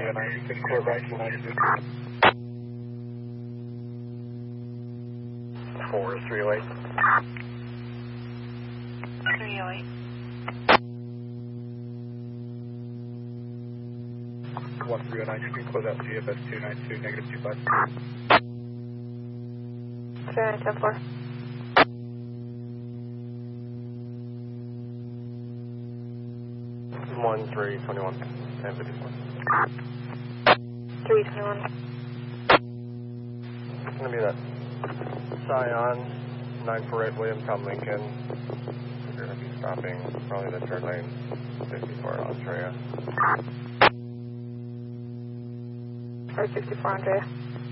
309, clear right, 292. 4308. 308. 1309, you can close out GFS 292, negative 25. 3974. 1321, 1054. 321. It's going to be that Scion 948 William Tom Lincoln. You're going to be stopping probably the turn lane 54 Andrea. Or 64 Andrea.